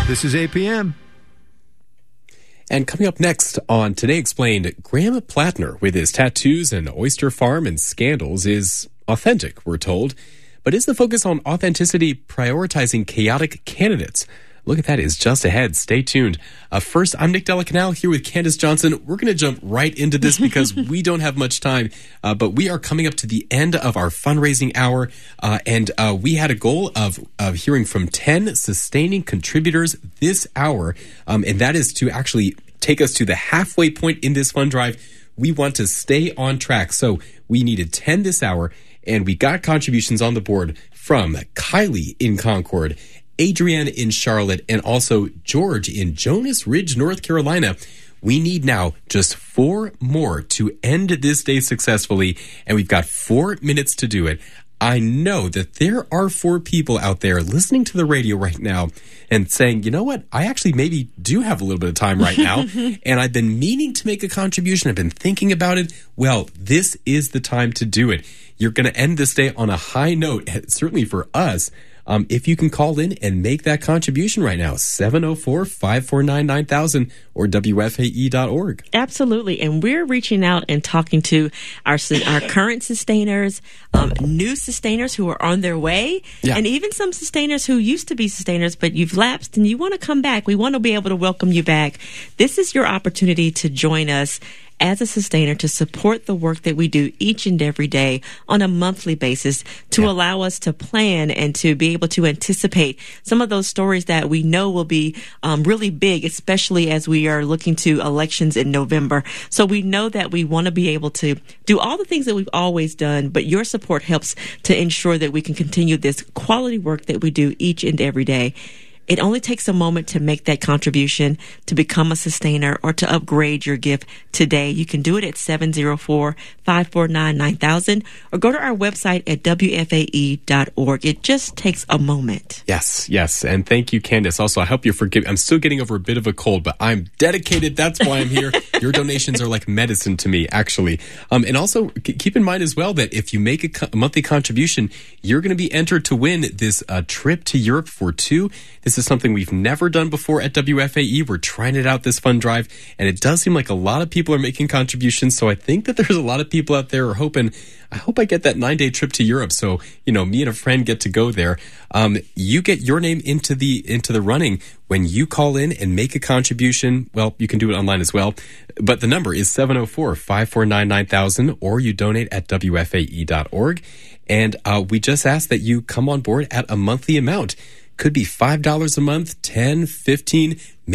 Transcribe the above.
This is APM. And coming up next on Today Explained, Graham Plattner with his tattoos and oyster farm and scandals is authentic, we're told. But is the focus on authenticity prioritizing chaotic candidates? Look at that is just ahead. Stay tuned. First, I'm Nick Delacanal here with Candace Johnson. We're going to jump right into this because we don't have much time, but we are coming up to the end of our fundraising hour, and we had a goal of hearing from 10 sustaining contributors this hour, and that is to actually take us to the halfway point in this fund drive. We want to stay on track, so we needed 10 this hour, and we got contributions on the board from Kylie in Concord, Adrienne in Charlotte, and also George in Jonas Ridge, North Carolina. We need now just 4 more to end this day successfully, and we've got 4 minutes to do it. I know that there are 4 people out there listening to the radio right now and saying, you know what, I actually maybe do have a little bit of time right now, and I've been meaning to make a contribution. I've been thinking about it. Well, this is the time to do it. You're going to end this day on a high note, certainly for us. If you can call in and make that contribution right now, 704-549-9000 or WFAE.org. Absolutely. And we're reaching out and talking to our current sustainers, new sustainers who are on their way, and even some sustainers who used to be sustainers, but you've lapsed and you want to come back. We want to be able to welcome you back. This is your opportunity to join us as a sustainer to support the work that we do each and every day on a monthly basis to allow us to plan and to be able to anticipate some of those stories that we know will be really big, especially as we are looking to elections in November. So we know that we want to be able to do all the things that we've always done, but your support helps to ensure that we can continue this quality work that we do each and every day. It only takes a moment to make that contribution, to become a sustainer, or to upgrade your gift today. You can do it at 704-549-9000 or go to our website at WFAE.org. It just takes a moment. Yes. And thank you, Candace. Also, I hope you forgive. I'm still getting over a bit of a cold, but I'm dedicated. That's why I'm here. Your donations are like medicine to me, actually. And also, keep in mind as well that if you make a monthly contribution, you're going to be entered to win this trip to Europe for 2. This is something we've never done before at WFAE. We're trying it out this fund drive, and it does seem like a lot of people are making contributions. So I think that there's a lot of people out there who are hoping, I hope I get that 9-day trip to Europe. So, me and a friend get to go there. You get your name into the running when you call in and make a contribution. Well, you can do it online as well. But the number is 704-549-9000, or you donate at WFAE.org. And we just ask that you come on board at a monthly amount. Could be $5 a month, 10, 15,